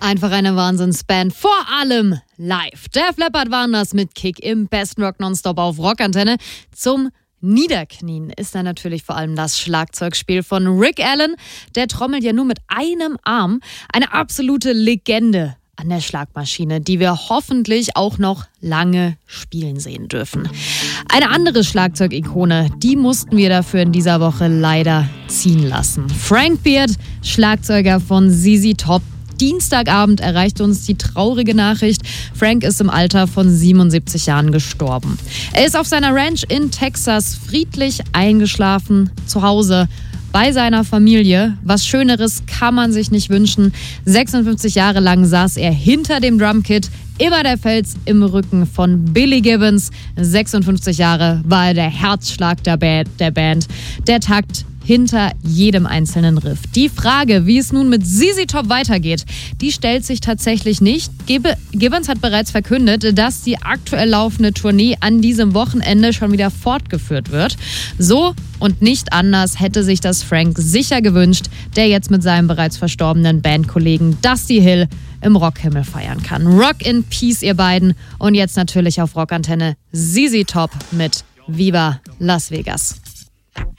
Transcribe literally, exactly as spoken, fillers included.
Einfach eine Wahnsinnsband, vor allem live. Def Leppard waren das mit Kick im besten Rock Nonstop auf Rockantenne. Zum Niederknien ist dann natürlich vor allem das Schlagzeugspiel von Rick Allen. Der trommelt ja nur mit einem Arm. Eine absolute Legende an der Schlagmaschine, die wir hoffentlich auch noch lange spielen sehen dürfen. Eine andere Schlagzeugikone, die mussten wir dafür in dieser Woche leider ziehen lassen. Frank Beard, Schlagzeuger von Z Z Top. Dienstagabend erreichte uns die traurige Nachricht, Frank ist im Alter von siebenundsiebzig Jahren gestorben. Er ist auf seiner Ranch in Texas friedlich eingeschlafen, zu Hause bei seiner Familie. Was Schöneres kann man sich nicht wünschen. sechsundfünfzig Jahre lang saß er hinter dem Drumkit, immer der Fels im Rücken von Billy Gibbons. sechsundfünfzig Jahre war er der Herzschlag der Band, der Band, der Takt hinter jedem einzelnen Riff. Die Frage, wie es nun mit Z Z Top weitergeht, die stellt sich tatsächlich nicht. Gibbons hat bereits verkündet, dass die aktuell laufende Tournee an diesem Wochenende schon wieder fortgeführt wird. So und nicht anders hätte sich das Frank sicher gewünscht, der jetzt mit seinem bereits verstorbenen Bandkollegen Dusty Hill im Rockhimmel feiern kann. Rock in Peace, ihr beiden. Und jetzt natürlich auf Rockantenne Z Z Top mit Viva Las Vegas.